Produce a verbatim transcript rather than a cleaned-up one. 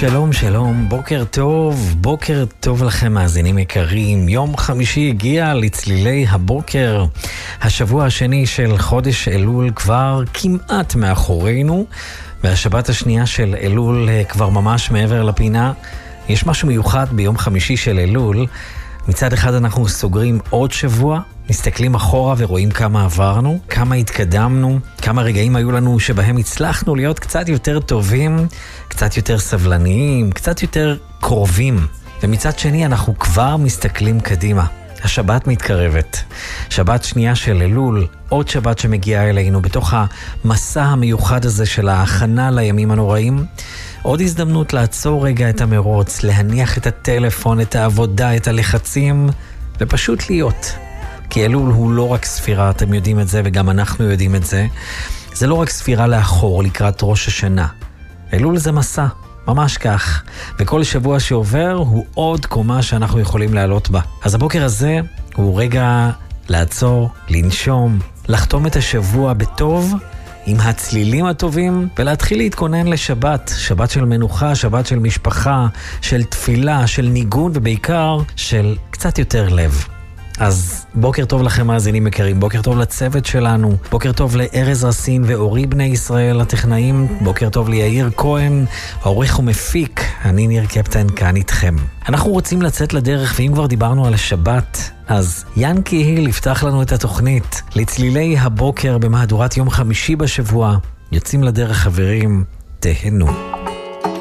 שלום שלום, בוקר טוב, בוקר טוב לכם מאזינים יקרים. יום חמישי הגיע לצלילי הבוקר. השבוע השני של חודש אלול כבר כמעט מאחורינו, והשבת השנייה של אלול כבר ממש מעבר לפינה. יש משהו מיוחד ביום חמישי של אלול. מצד אחד אנחנו סוגרים עוד שבוע, מסתכלים אחורה ורואים כמה עברנו, כמה התקדמנו, כמה רגעים היו לנו שבהם הצלחנו להיות קצת יותר טובים, קצת יותר סבלניים, קצת יותר קרובים. ומצד שני אנחנו כבר מסתכלים קדימה. השבת מתקרבת. שבת שנייה של אלול, עוד שבת שמגיעה אלינו בתוך המסע המיוחד הזה של ההכנה לימים הנוראים. עוד הזדמנות לעצור רגע את המרוץ, להניח את הטלפון, את העבודה, את הלחצים, ופשוט להיות. כי אלול הוא לא רק ספירה, אתם יודעים את זה וגם אנחנו יודעים את זה. זה לא רק ספירה לאחור לקראת ראש השנה. אלול זה מסע, ממש כך. וכל שבוע שעובר הוא עוד קומה שאנחנו יכולים לעלות בה. אז הבוקר הזה הוא רגע לעצור, לנשום, לחתום את השבוע בטוב, עם הצלילים הטובים, ולהתחיל להתכונן לשבת. שבת של מנוחה, שבת של משפחה, של תפילה, של ניגון, ובעיקר של קצת יותר לב. אז בוקר טוב לכם מאזינים יקרים, בוקר טוב לצוות שלנו, בוקר טוב לארז רסין ואורי בני ישראל הטכנאים, בוקר טוב ליאיר כהן, העורך ומפיק, אני ניר קפטן כאן איתכם. אנחנו רוצים לצאת לדרך, ואם כבר דיברנו על השבת, אז ינקי היל יפתח לנו את התוכנית לצלילי הבוקר במהדורת יום חמישי בשבוע. יוצאים לדרך חברים, תהנו.